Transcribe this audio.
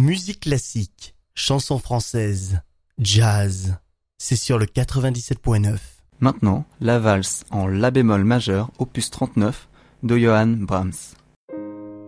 Musique classique, chansons françaises, jazz, c'est sur le 97.9. Maintenant, la valse en la bémol majeur, opus 39, de Johann Brahms.